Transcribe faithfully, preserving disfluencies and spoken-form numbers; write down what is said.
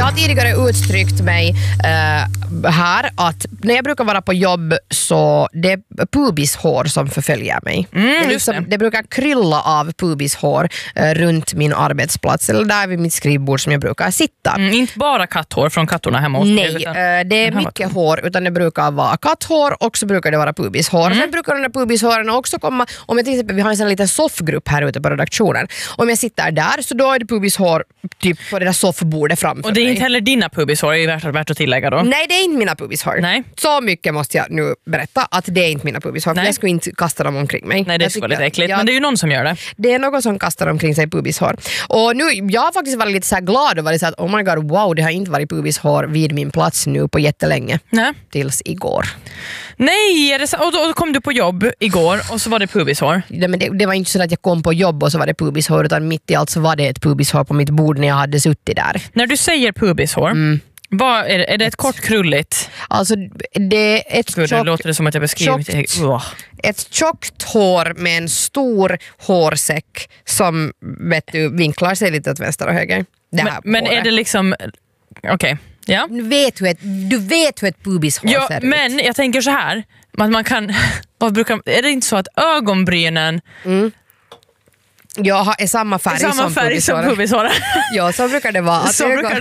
Jag har tidigare uttryckt mig uh, här att när jag brukar vara på jobb så det är pubishår som förföljer mig. Mm, det, liksom, det. det brukar krylla av pubishår uh, runt min arbetsplats eller där vid mitt skrivbord som jag brukar sitta. Mm, inte bara katthår från kattorna hemma hos Nej, utan, uh, det är mycket hår utan det brukar vara katthår och så brukar det vara pubishår. Mm. Sen brukar de där pubishåren också komma, om jag till exempel, vi har en sån liten soffgrupp här ute på redaktionen. Om jag sitter där så då är det pubishår typ på det där soffbordet framför Och det är mig. inte heller dina pubishår, är värt, värt att tillägga då? Nej, det är inte mina pubishår. Nej. Så mycket måste jag nu berätta att det är inte mina pubishår. För jag skulle inte kasta dem omkring mig. Nej, det är lite äckligt. Jag, men det är ju någon som gör det. Det är någon som kastar omkring sig pubishår. Och nu, jag har faktiskt varit lite så här glad och varit så att oh my god, wow, det har inte varit pubishår vid min plats nu på jättelänge. Nej. Tills igår. Nej, är det så? Och då kom du på jobb igår och så var det pubishår. Det, men det, det var inte så att jag kom på jobb och så var det pubishår utan mitt i allt så var det ett pubishår på mitt bord när jag hade suttit där. När du säger pubishår, mm. vad är, det, är det ett, ett kort krulligt? Alltså det är ett Gud, tjock, det låter det som att jag beskriver tjockt, det. Oh. Ett tjockt hår med en stor hårsäck som vet du, vinklar sig lite åt vänster och höger. Det men men är det liksom... Okej. Okay. Ja. Du vet hur ett, du vet hur ett pubishår ja, ser ut. Men jag tänker så här att man kan, vad brukar, är det inte så att ögonbrynen mm. jag har, är samma färg, samma som, färg som pubishår? Ja, så brukar det vara. Att så ögon, brukar